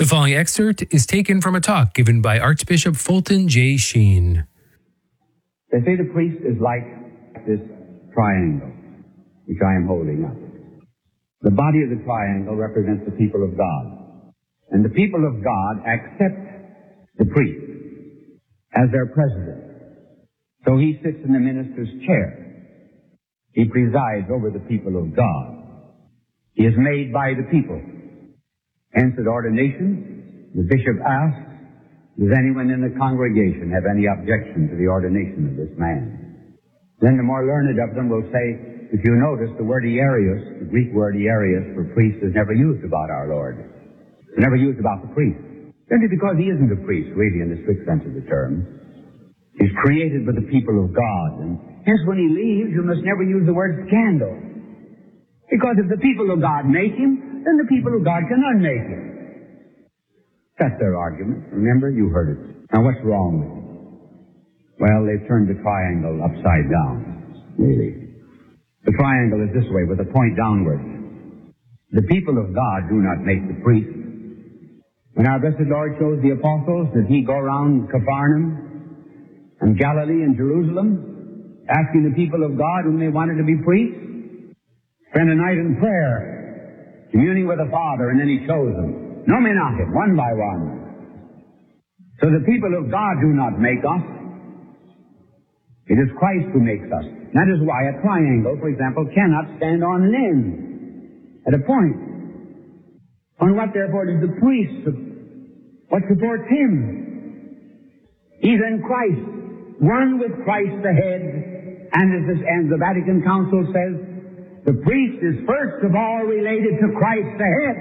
The following excerpt is taken from a talk given by Archbishop Fulton J. Sheen. They say the priest is like this triangle, which I am holding up. The body of the triangle represents the people of God. And the people of God accept the priest as their president. So he sits in the minister's chair. He presides over the people of God. He is made by the people. Hence, at ordination, the bishop asks, does anyone in the congregation have any objection to the ordination of this man? Then the more learned of them will say, if you notice, the word hierus, the Greek word hierus for priest, is never used about our Lord. It's never used about the priest. Simply because he isn't a priest, really, in the strict sense of the term. He's created by the people of God. And hence, when he leaves, you must never use the word scandal. Because if the people of God make him, then the people of God can unmake him. That's their argument. Remember, you heard it. Now, what's wrong with it? Well, they've turned the triangle upside down, really. The triangle is this way, with a point downward. The people of God do not make the priest. When our blessed Lord chose the apostles, did he go around Capernaum and Galilee and Jerusalem, asking the people of God whom they wanted to be priests? Spend a night in prayer, communing with the Father, and then he chose them. Nominated, one by one. So the people of God do not make us. It is Christ who makes us. That is why a triangle, for example, cannot stand on an end, at a point. On what, therefore, does the priest, what supports him? He's in Christ, one with Christ the head, and the Vatican Council says, the priest is first of all related to Christ the head.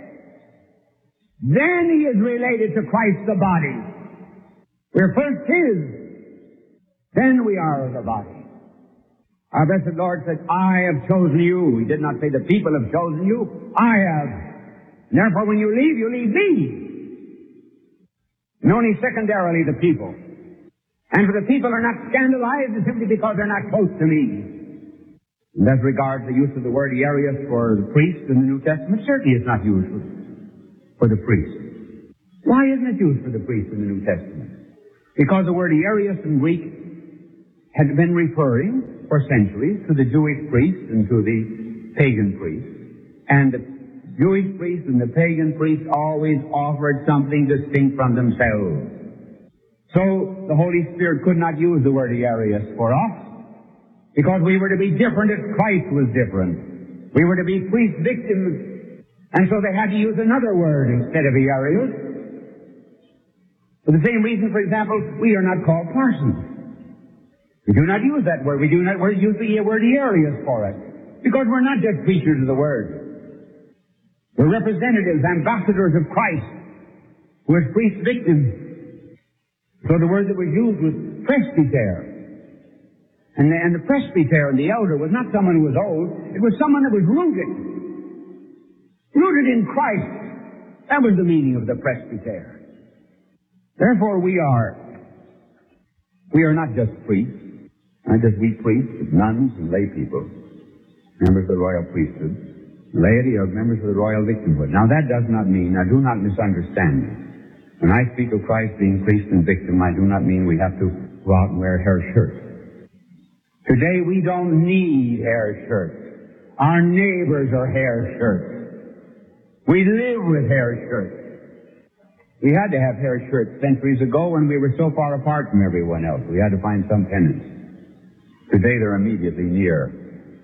Then he is related to Christ the body. We're first his. Then we are the body. Our blessed Lord said, I have chosen you. He did not say the people have chosen you. I have. And therefore, when you leave me. And only secondarily the people. And for the people are not scandalized simply because they're not close to me. And as regards the use of the word hierus for the priest in the New Testament, certainly it's not used for the priest. Why isn't it used for the priest in the New Testament? Because the word hierus in Greek had been referring for centuries to the Jewish priest and to the pagan priest. And the Jewish priest and the pagan priest always offered something distinct from themselves. So the Holy Spirit could not use the word hierus for us, because we were to be different as Christ was different. We were to be priest victims, and so they had to use another word instead of hierus. For the same reason, for example, we are not called parsons. We do not use that word. We do not use the word hierus for it, because we're not just preachers of the word. We're representatives, ambassadors of Christ, who is priest victims. So the word that was used was presbyter. And the presbyter and the elder was not someone who was old. It was someone that was rooted. Rooted in Christ. That was the meaning of the presbyter. Therefore we are not just priests. Not just we priests, but nuns and lay people. Members of the royal priesthood. Laity are members of the royal victimhood. Now that does not mean, now do not misunderstand me. When I speak of Christ being priest and victim, I do not mean we have to go out and wear hair shirts. Today we don't need hair shirts. Our neighbors are hair shirts. We live with hair shirts. We had to have hair shirts centuries ago when we were so far apart from everyone else. We had to find some penance. Today they're immediately near.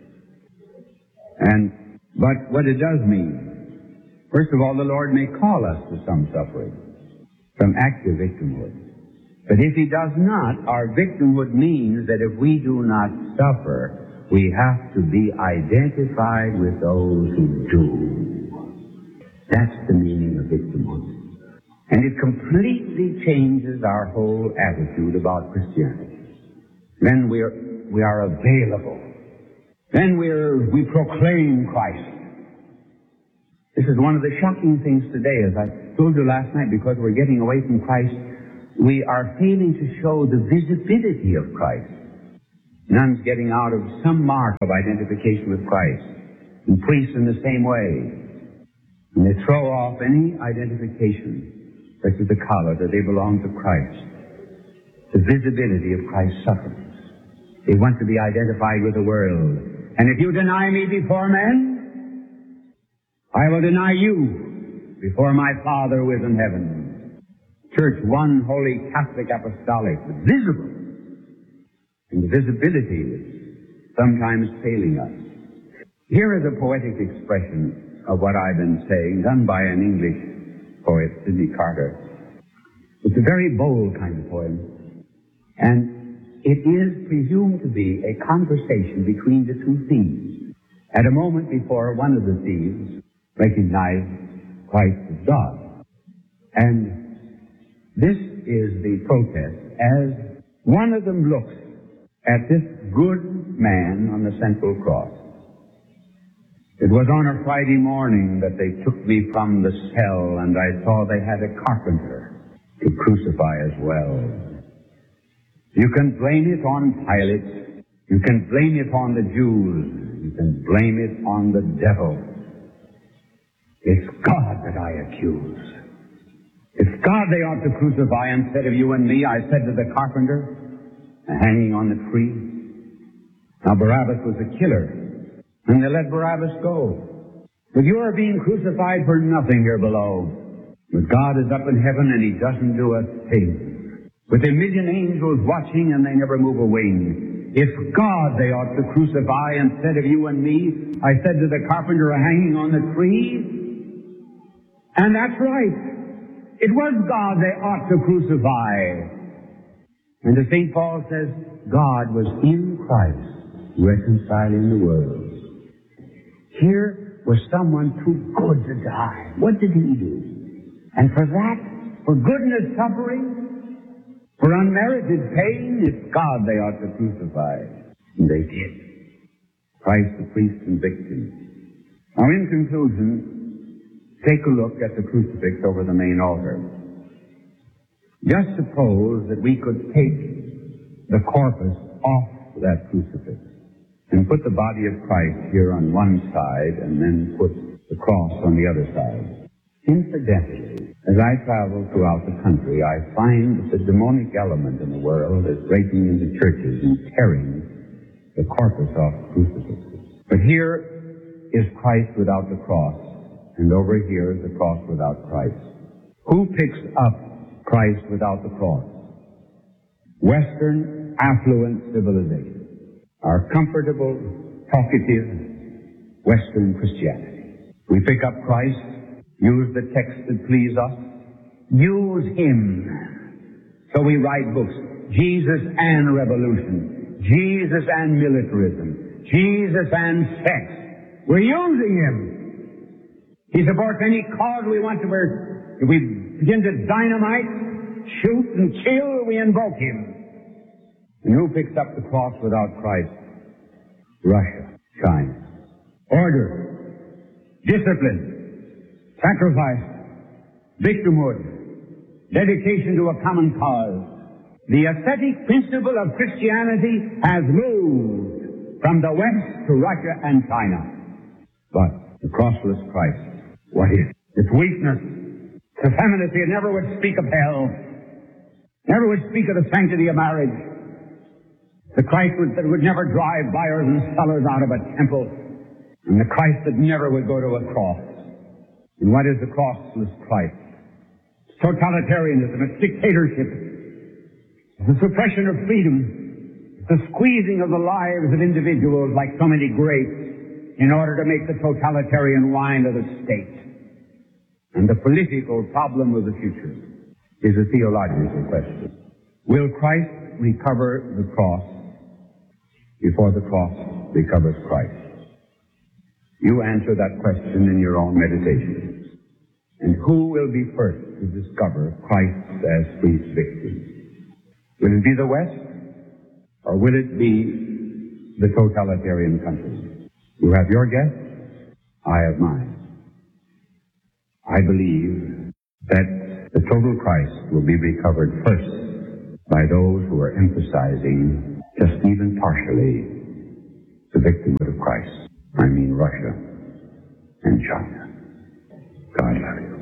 But what it does mean, first of all, the Lord may call us to some suffering, some active victimhood. But if he does not, our victimhood means that if we do not suffer, we have to be identified with those who do. That's the meaning of victimhood. And it completely changes our whole attitude about Christianity. Then we are available. Then we proclaim Christ. This is one of the shocking things today, as I told you last night, because we're getting away from Christ. We are failing to show the visibility of Christ. Nuns getting out of some mark of identification with Christ, and priests in the same way. And they throw off any identification, such as the collar, that they belong to Christ. The visibility of Christ's sufferings. They want to be identified with the world. And if you deny me before men, I will deny you before my Father who is in heaven. Church, one holy Catholic apostolic, visible. And the visibility is sometimes failing us. Here is a poetic expression of what I've been saying, done by an English poet, Sidney Carter. It's a very bold kind of poem. And it is presumed to be a conversation between the two thieves. At a moment before, one of the thieves recognized Christ as God. And this is the protest as one of them looks at this good man on the central cross. It was on a Friday morning that they took me from the cell, and I saw they had a carpenter to crucify as well. You can blame it on Pilate. You can blame it on the Jews. You can blame it on the devil. It's God that I accuse. It's God they ought to crucify instead of you and me, I said to the carpenter, hanging on the tree. Now Barabbas was a killer, and they let Barabbas go. But you are being crucified for nothing here below. But God is up in heaven and He doesn't do a thing. With a million angels watching and they never move a wing. If God they ought to crucify instead of you and me, I said to the carpenter hanging on the tree. And that's right. It was God they ought to crucify. And as St. Paul says, God was in Christ reconciling the world. Here was someone too good to die. What did He do? And for that, for goodness suffering, for unmerited pain, it's God they ought to crucify. And they did. Christ the priest and victim. Now in conclusion, take a look at the crucifix over the main altar. Just suppose that we could take the corpus off that crucifix and put the body of Christ here on one side and then put the cross on the other side. Incidentally, as I travel throughout the country, I find that the demonic element in the world is breaking into churches and tearing the corpus off crucifixes. But here is Christ without the cross, and over here is the cross without Christ. Who picks up Christ without the cross? Western affluent civilization. Our comfortable, talkative Western Christianity. We pick up Christ, use the text that please us, use Him. So we write books. Jesus and revolution. Jesus and militarism. Jesus and sex. We're using Him. He supports any cause we want to. If we begin to dynamite, shoot and kill, we invoke Him. And who picks up the cross without Christ? Russia, China. Order, discipline, sacrifice, victimhood, dedication to a common cause. The ascetic principle of Christianity has moved from the West to Russia and China. But the crossless Christ, what is it? It's weakness. It's effeminacy. It never would speak of hell. Never would speak of the sanctity of marriage. The Christ that would never drive buyers and sellers out of a temple. And the Christ that never would go to a cross. And what is the crossless Christ? It's totalitarianism. It's dictatorship. It's the suppression of freedom. It's the squeezing of the lives of individuals like so many grapes in order to make the totalitarian wine of the state. And the political problem of the future is a theological question. Will Christ recover the cross before the cross recovers Christ? You answer that question in your own meditation. And who will be first to discover Christ as priest victim? Will it be the West, or will it be the totalitarian countries? You have your guess, I have mine. I believe that the total Christ will be recovered first by those who are emphasizing, just even partially, the victimhood of Christ. I mean Russia and China. God love you.